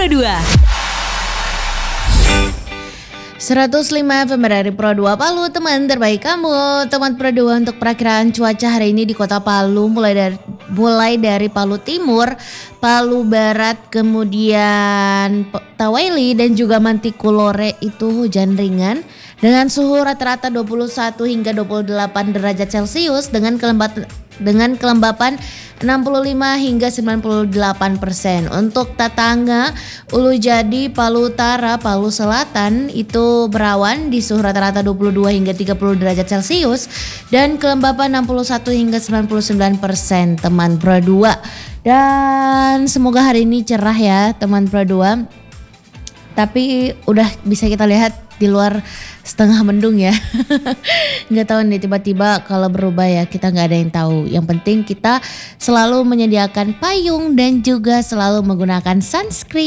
Pro 2. 105 FM dari Pro 2 Palu, teman terbaik kamu. Teman Pro 2 untuk perakiraan cuaca hari ini di kota Palu mulai dari Palu Timur, Palu Barat, kemudian Tawaili dan juga Mantikulore itu hujan ringan dengan suhu rata-rata 21 hingga 28 derajat Celcius dengan kelembapan 65 hingga 98%. Untuk tetangga Ulu Jadi, Palu Utara, Palu Selatan itu berawan di suhu rata-rata 22 hingga 30 derajat Celcius dan kelembapan 61 hingga 99%, teman Pro 2. Dan semoga hari ini cerah ya teman Pro 2. Tapi udah bisa kita lihat di luar setengah mendung ya. Nggak tahu nih tiba-tiba kalau berubah ya, kita nggak ada yang tahu. Yang penting kita selalu menyediakan payung dan juga selalu menggunakan sunscreen.